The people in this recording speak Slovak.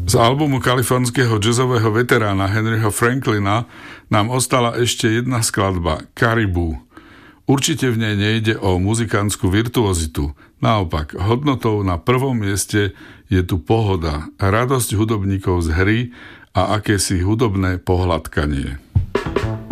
Z albumu kalifornského jazzového veterána Henryho Franklina nám ostala ešte jedna skladba, Caribou. Určite v nej nejde o muzikantskú virtuozitu. Naopak, hodnotou na prvom mieste je tu pohoda, radosť hudobníkov z hry a akési hudobné pohľadkanie.